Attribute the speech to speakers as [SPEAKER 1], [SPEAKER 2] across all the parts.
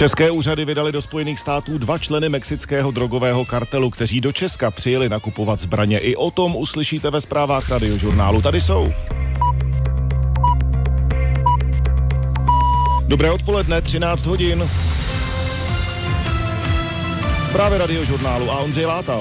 [SPEAKER 1] České úřady vydali do Spojených států 2 členy mexického drogového kartelu, kteří do Česka přijeli nakupovat zbraně. I o tom uslyšíte ve zprávách Radiožurnálu. Tady jsou. Dobré odpoledne, 13 hodin. Zprávy Radiožurnálu a Ondřej Látal.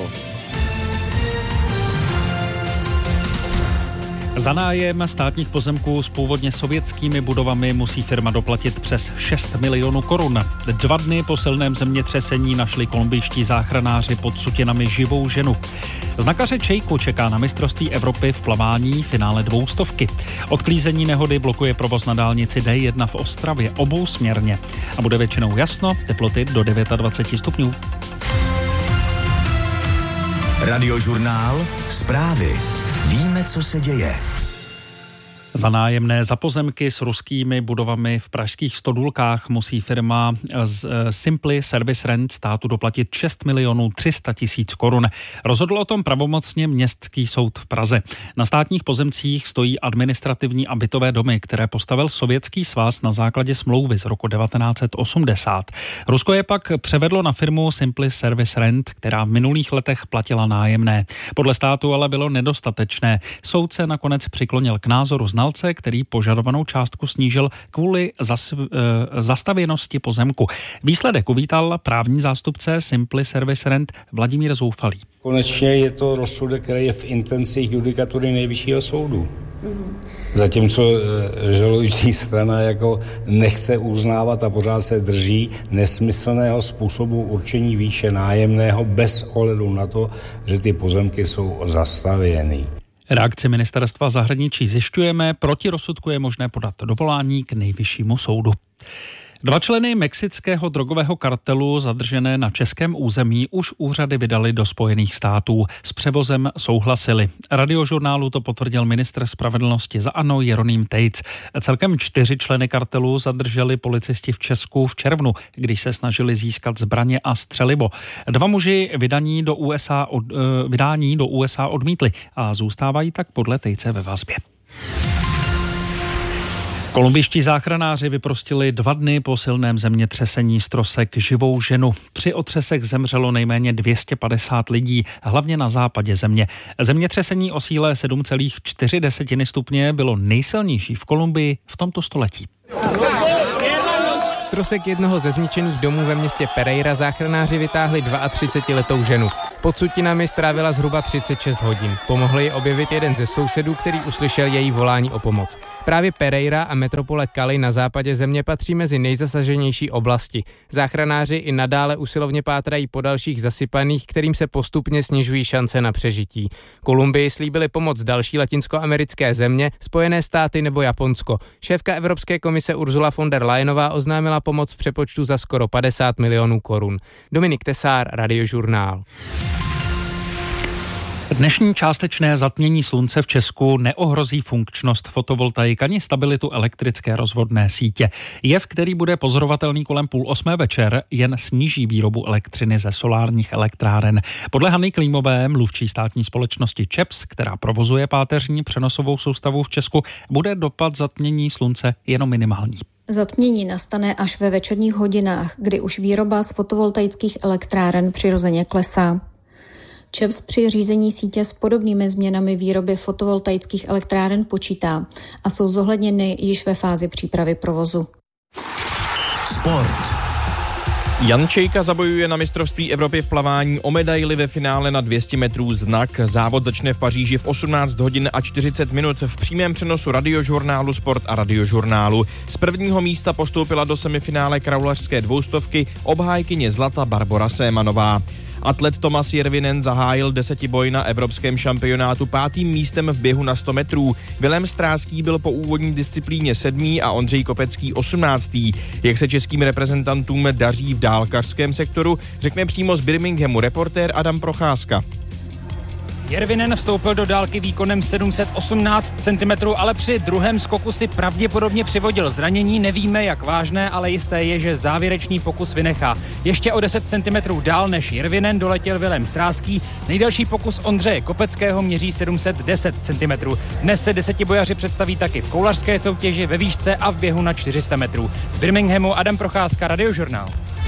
[SPEAKER 2] Za nájem státních pozemků s původně sovětskými budovami musí firma doplatit přes 6 milionů korun. 2 dny po silném zemětřesení našli kolumbijští záchranáři pod sutinami živou ženu. Znakaře Čejku čeká na mistrovství Evropy v plavání finále 200. Odklízení nehody blokuje provoz na dálnici D1 v Ostravě obousměrně. A bude většinou jasno, teploty do 29 stupňů.
[SPEAKER 3] Radiožurnál, zprávy. Víme, co se děje.
[SPEAKER 2] Za nájemné za pozemky s ruskými budovami v pražských Stodůlkách musí firma Simply Service Rent státu doplatit 6 milionů 300 tisíc korun. Rozhodl o tom pravomocně Městský soud v Praze. Na státních pozemcích stojí administrativní a bytové domy, které postavil Sovětský svaz na základě smlouvy z roku 1980. Rusko je pak převedlo na firmu Simply Service Rent, která v minulých letech platila nájemné. Podle státu ale bylo nedostatečné. Soud se nakonec přiklonil k názoru znalce, který požadovanou částku snížil kvůli zastavěnosti pozemku. Výsledek uvítal právní zástupce Simply Service Rent Vladimír Zoufalý.
[SPEAKER 4] Konečně je to rozsudek, který je v intencích judikatury Nejvyššího soudu. Zatímco žalující strana jako nechce uznávat a pořád se drží nesmyslného způsobu určení výše nájemného bez ohledu na to, že ty pozemky jsou zastavěny.
[SPEAKER 2] Reakci ministerstva zahraničí zjišťujeme, proti rozsudku je možné podat dovolání k Nejvyššímu soudu. 2 členy mexického drogového kartelu zadržené na českém území už úřady vydali do Spojených států. S převozem souhlasili. Radiožurnálu to potvrdil ministr spravedlnosti za ANO Jeroným Tejc. Celkem 4 členy kartelu zadrželi policisti v Česku v červnu, když se snažili získat zbraně a střelivo. 2 muži vydání do USA odmítli a zůstávají tak podle Tejce ve vazbě. Kolumbijští záchranáři vyprostili 2 dny po silném zemětřesení z trosek živou ženu. Při otřesech zemřelo nejméně 250 lidí, hlavně na západě země. Zemětřesení o síle 7,4 stupně bylo nejsilnější v Kolumbii v tomto století.
[SPEAKER 5] Z trosek jednoho ze zničených domů ve městě Pereira záchranáři vytáhli 32letou ženu. Pod sutinami strávila zhruba 36 hodin. Pomohl jí objevit jeden ze sousedů, který uslyšel její volání o pomoc. Právě Pereira a metropole Cali na západě země patří mezi nejzasaženější oblasti. Záchranáři i nadále usilovně pátrají po dalších zasypaných, kterým se postupně snižují šance na přežití. Kolumbii slíbili pomoc další latinskoamerické země, Spojené státy nebo Japonsko. Šéfka Evropské komise Ursula von der Leyenová oznámila pomoc v přepočtu za skoro 50 milionů korun. Dominik Tesár, Radiožurnál.
[SPEAKER 2] Dnešní částečné zatmění slunce v Česku neohrozí funkčnost fotovoltaik ani stabilitu elektrické rozvodné sítě. Jev, který bude pozorovatelný kolem 7:30 večer, jen sníží výrobu elektřiny ze solárních elektráren. Podle Hany Klímové, mluvčí státní společnosti ČEPS, která provozuje páteřní přenosovou soustavu v Česku, bude dopad zatmění slunce jenom minimální.
[SPEAKER 6] Zatmění nastane až ve večerních hodinách, kdy už výroba z fotovoltaických elektráren přirozeně klesá. ČEPS při řízení sítě s podobnými změnami výroby fotovoltaických elektráren počítá a jsou zohledněny již ve fázi přípravy provozu.
[SPEAKER 3] Sport.
[SPEAKER 7] Jan Čejka zabojuje na mistrovství Evropy v plavání o medaili ve finále na 200 metrů znak. Závod začne v Paříži v 18 hodin a 40 minut v přímém přenosu Radiožurnálu Sport a Radiožurnálu. Z prvního místa postoupila do semifinále kraulařské 200 obhájkyně zlata Barbora Sémanová. Atlet Tomas Järvinen zahájil 10boj na evropském šampionátu 5. místem v běhu na 100 metrů. Vilém Stráský byl po úvodní disciplíně 7. a Ondřej Kopecký 18. Jak se českým reprezentantům daří v dálkařském sektoru, řekne přímo z Birminghamu reportér Adam Procházka.
[SPEAKER 8] Järvinen vstoupil do dálky výkonem 718 cm, ale při druhém skoku si pravděpodobně přivodil zranění. Nevíme, jak vážné, ale jisté je, že závěrečný pokus vynechá. Ještě o 10 cm dál než Järvinen doletěl Vilém Stráský. Nejdelší pokus Ondřeje Kopeckého měří 710 cm. Dnes se 10bojaři představí taky v koulařské soutěži, ve výšce a v běhu na 400 metrů. Z Birminghamu Adam Procházka, Radiožurnál.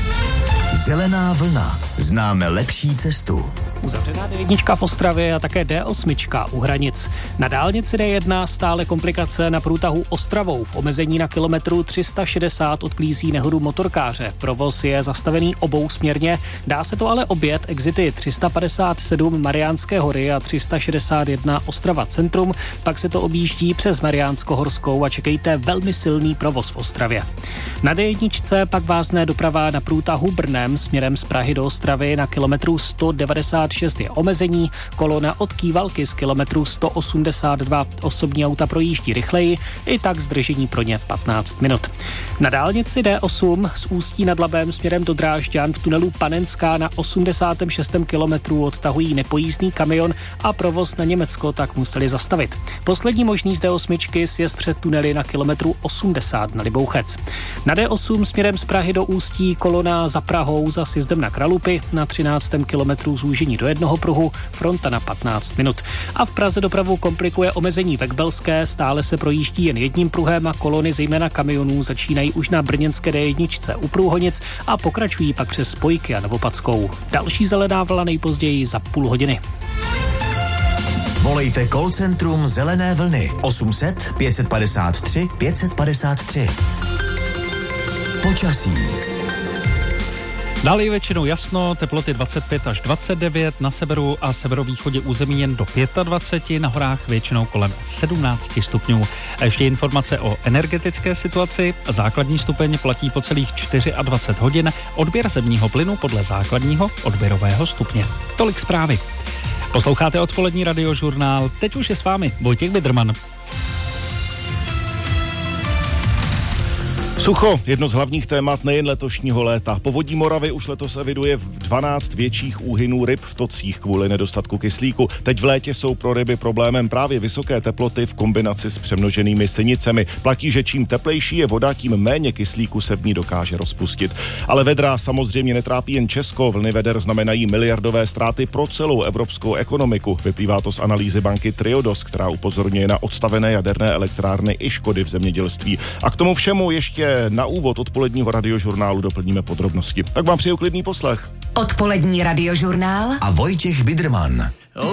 [SPEAKER 3] Zelená vlna. Známe lepší cestu.
[SPEAKER 9] Uzavřená D1 v Ostravě a také D8 u hranic. Na dálnici D1 stále komplikace na průtahu Ostravou. V omezení na kilometru 360 odklízí nehodu motorkáře. Provoz je zastavený obousměrně. Dá se to ale objet exity 357 Mariánské hory a 361 Ostrava centrum. Pak se to objíždí přes Mariánsko-horskou a čekejte velmi silný provoz v Ostravě. Na D1 pak vázne doprava na průtahu Brnem směrem z Prahy do Ostravy na kilometru 196 je omezení. Kolona od Kývalky z kilometru 182 osobní auta projíždí rychleji, i tak zdržení pro ně 15 minut. Na dálnici D8 z Ústí nad Labem směrem do Drážďan v tunelu Panenská na 86. kilometru odtahují nepojízdný kamion a provoz na Německo tak museli zastavit. Poslední možný z D8 sjezd před tunely na kilometru 80 na Libouchec. Na D8 směrem z Prahy do Ústí kolona za Prahou za sjezdem na Kralupy na 13. kilometru zúžení do jednoho pruhu, fronta na 15 minut. A v Praze dopravu komplikuje omezení ve Kbelské, stále se projíždí jen jedním pruhem a kolony zejména kamionů začínají už na brněnské D1 u Průhonic a pokračují pak přes Spojky a Novopadskou. Další zelená vlna nejpozději za půl hodiny.
[SPEAKER 3] Volejte call centrum Zelené vlny 800 553 553. Počasí.
[SPEAKER 2] Dále je většinou jasno, teploty 25 až 29, na severu a severovýchodě území jen do 25, na horách většinou kolem 17 stupňů. A ještě informace o energetické situaci. Základní stupeň platí po celých 24 hodin, odběr zemního plynu podle základního odběrového stupně. Tolik zprávy. Posloucháte odpolední radiožurnál, teď už je s vámi Vojtěch Bidrman.
[SPEAKER 1] Sucho, jedno z hlavních témat nejen letošního léta. Povodí Moravy už letos eviduje 12 větších úhynů ryb v tocích kvůli nedostatku kyslíku. Teď v létě jsou pro ryby problémem právě vysoké teploty v kombinaci s přemnoženými sinicemi. Platí, že čím teplejší je voda, tím méně kyslíku se v ní dokáže rozpustit. Ale vedra samozřejmě netrápí jen Česko. Vlny veder znamenají miliardové ztráty pro celou evropskou ekonomiku. Vyplývá to z analýzy banky Triodos, která upozorňuje na odstavené jaderné elektrárny i škody v zemědělství. A k tomu všemu ještě na úvod odpoledního radiožurnálu doplníme podrobnosti. Tak vám přeju klidný poslech.
[SPEAKER 3] Odpolední radiožurnál a Vojtěch Bidrman.